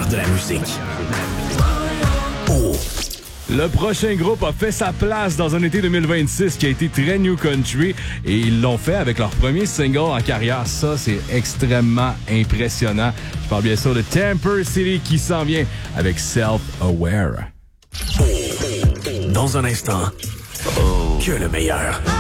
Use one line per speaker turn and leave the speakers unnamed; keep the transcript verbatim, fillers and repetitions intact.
de la musique. Oh.
Le prochain groupe a fait sa place dans un été deux mille vingt-six qui a été très New Country et ils l'ont fait avec leur premier single en carrière. Ça, c'est extrêmement impressionnant. Je parle bien sûr de Temper City qui s'en vient avec Self-Aware.
Dans un instant, oh. que le meilleur.